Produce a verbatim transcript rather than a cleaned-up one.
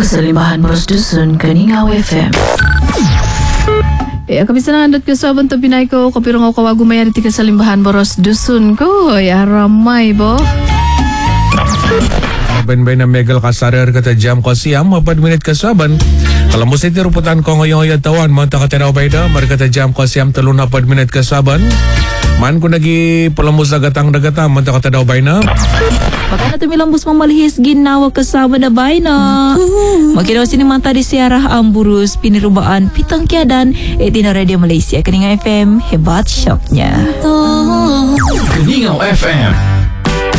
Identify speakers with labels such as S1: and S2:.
S1: Kasalimbahan Moros Dusun, Kaningaw F M. Eh, kami sana andot kasaban to pinay ko kapiro nga kawagumayan iti kasalimbahan Moros Dusun ko. Ya ramay bo.
S2: Benbay na megal kasarir kata jam ko siyam mapad minit kasaban. Kalau mo sa ruputan ko ngayong ayat tawan mga takatinaw bayda marikata jam ko siyam talun na pad minit kasaban. Man ko nagi palamos na gatang dagata man takatinaw bayna.
S3: Baka na tumilambos mong malihis ginawa kasama na bay na. Magkinaw sinimanta di Sierra Amburus, pinirubaan, pitang kiadan, e tinaredia Malaysia. Kaningaw F M, hebat shock niya.
S4: Kaningaw F M.